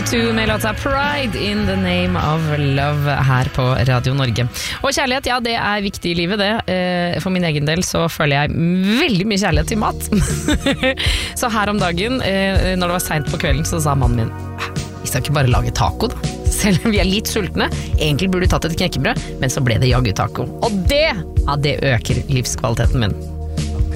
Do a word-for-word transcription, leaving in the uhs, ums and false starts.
U to med låta Pride in the name of love her på Radio Norge. Og kjærlighet, ja, det er viktig i livet det. For min egen del så føler jeg veldig mye kjærlighet til mat. Så her om dagen, når det var sent på kvelden, så sa mannen min, vi skal ikke bare lage taco da. Selv om vi er litt sultne. Egentlig burde vi tatt et knekkebrød, men så ble det jaggu taco. Og det, ja, det øker livskvaliteten min.